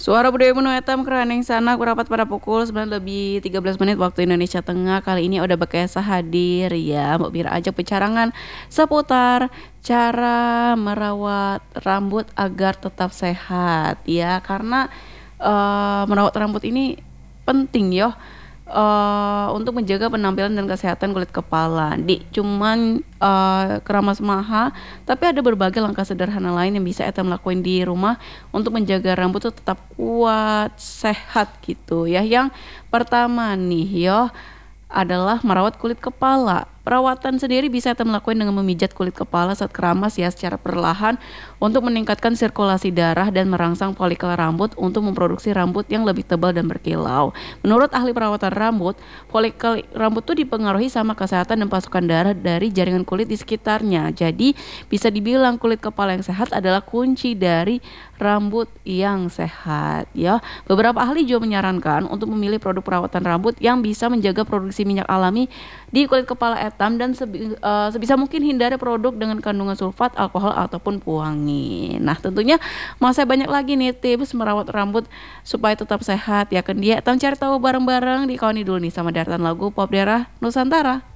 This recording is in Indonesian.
Suara budaya Menu Etam keraneng sana rapat pada pukul 9:13 waktu Indonesia Tengah. Kali ini udah Bekesa hadir ya. Mbak Bira ajak pecarangan seputar cara merawat rambut agar tetap sehat ya. Karena merawat rambut ini penting yo, untuk menjaga penampilan dan kesehatan kulit kepala. Di cuman keramas maha, tapi ada berbagai langkah sederhana lain yang bisa Eta lakuin di rumah untuk menjaga rambut tuh tetap kuat, sehat gitu ya. Yang pertama nih yo adalah merawat kulit kepala. Perawatan sendiri bisa kita melakukan dengan memijat kulit kepala saat keramas ya secara perlahan untuk meningkatkan sirkulasi darah dan merangsang folikel rambut untuk memproduksi rambut yang lebih tebal dan berkilau. Menurut ahli perawatan rambut, folikel rambut tuh dipengaruhi sama kesehatan dan pasokan darah dari jaringan kulit di sekitarnya. Jadi bisa dibilang kulit kepala yang sehat adalah kunci dari rambut yang sehat ya. Beberapa ahli juga menyarankan untuk memilih produk perawatan rambut yang bisa menjaga produksi minyak alami di kulit kepala etam dan sebisa mungkin hindari produk dengan kandungan sulfat, alkohol ataupun pewangi. Nah, tentunya masih banyak lagi nih tips merawat rambut supaya tetap sehat ya kan dia. Etam cari tahu bareng-bareng di kawan dulu nih sama Dartan Lagu Pop Daerah Nusantara.